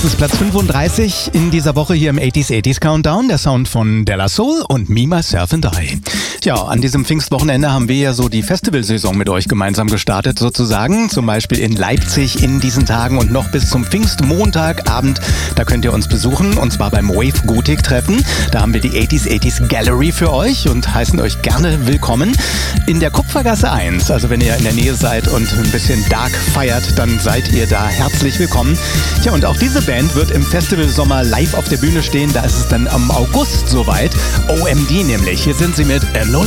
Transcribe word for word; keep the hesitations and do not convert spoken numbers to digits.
Das ist Platz fünfunddreißig in dieser Woche hier im achtziger achtziger Countdown. Der Sound von De La Soul und Me, Myself and I. Ja, an diesem Pfingstwochenende haben wir ja so die Festivalsaison mit euch gemeinsam gestartet sozusagen. Zum Beispiel in Leipzig in diesen Tagen und noch bis zum Pfingstmontagabend. Da könnt ihr uns besuchen und zwar beim Wave Gothic Treffen. Da haben wir die achtziger achtziger Gallery für euch und heißen euch gerne willkommen. In der Kupfergasse eins, also wenn ihr in der Nähe seid und ein bisschen Dark feiert, dann seid ihr da herzlich willkommen. Tja, und auch diese Band wird im Festival Sommer live auf der Bühne stehen. Da ist es dann am August soweit. O M D nämlich. Hier sind sie mit Enola.